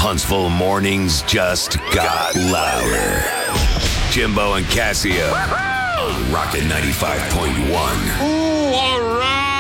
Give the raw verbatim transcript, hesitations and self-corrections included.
Huntsville mornings just got louder. Jimbo and Casio on Rocket ninety-five point one. Ooh, all right.